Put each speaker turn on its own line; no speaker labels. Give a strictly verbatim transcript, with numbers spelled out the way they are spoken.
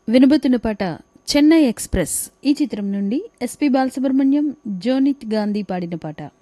వినబోతున్న పాట చెన్నై ఎక్స్ప్రెస్ ఈ చిత్రం నుండి ఎస్పి బాలసుబ్రహ్మణ్యం, జోనిత్ గాంధీ పాడిన పాట.